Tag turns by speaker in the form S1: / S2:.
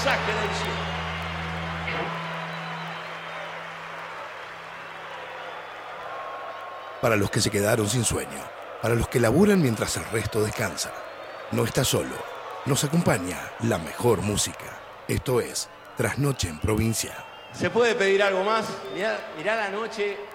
S1: mensaje del cielo.
S2: Para los que se quedaron sin sueño, para los que laburan mientras el resto descansa. No estás solo, nos acompaña la mejor música. Esto es Trasnoche en Provincia.
S1: ¿Se puede pedir algo más? Mirá la noche.